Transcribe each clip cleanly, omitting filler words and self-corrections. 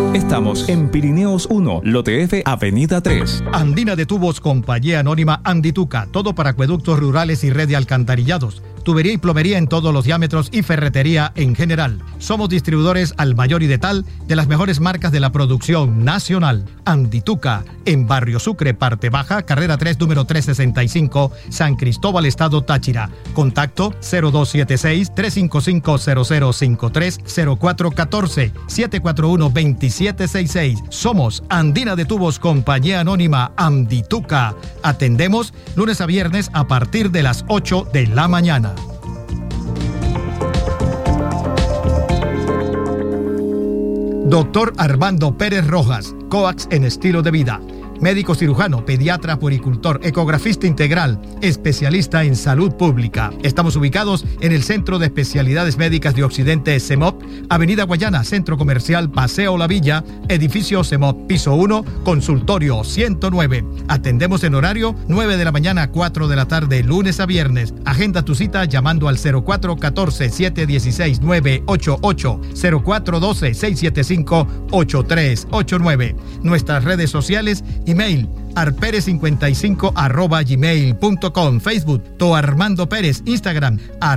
Estamos en Pirineos 1, Lote F, Avenida 3. Andina de Tubos, Compañía Anónima Andituca. Todo para acueductos rurales y red de alcantarillados. Tubería y plomería en todos los diámetros y ferretería en general. Somos distribuidores al mayor y de tal de las mejores marcas de la producción nacional. Andituca, en Barrio Sucre, Parte Baja, Carrera 3, número 365, San Cristóbal, Estado Táchira. Contacto 0276-355-0053-0414-741-2766. Somos Andina de Tubos, Compañía Anónima Andituca. Atendemos lunes a viernes a partir de las 8 de la mañana. Doctor Armando Pérez Rojas, COAX en estilo de vida. Médico cirujano, pediatra, puericultor, ecografista integral, especialista en salud pública. Estamos ubicados en el Centro de Especialidades Médicas de Occidente, CEMOP, Avenida Guayana, Centro Comercial Paseo La Villa, Edificio CEMOP, piso 1, Consultorio 109. Atendemos en horario 9 de la mañana a 4 de la tarde, lunes a viernes. Agenda tu cita llamando al 0414-716-988, 0412-675-8389. Nuestras redes sociales, email arperez55@gmail.com, Facebook Armando Pérez, Instagram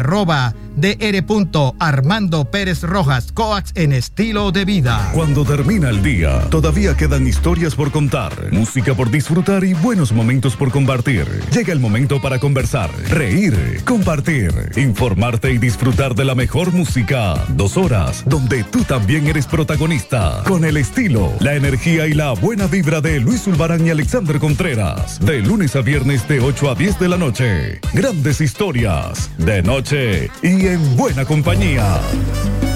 @dr.Armando Pérez Rojas, COAX en estilo de vida. Cuando termina el día, todavía quedan historias por contar, música por disfrutar y buenos momentos por compartir. Llega el momento para conversar, reír, compartir, informarte y disfrutar de la mejor música. 2 horas donde tú también eres protagonista, con el estilo, la energía y la buena vibra de Luis Ulbarán y Alexander Contreras. De lunes a viernes de 8 a 10 de la noche. Grandes historias, de noche y en buena compañía.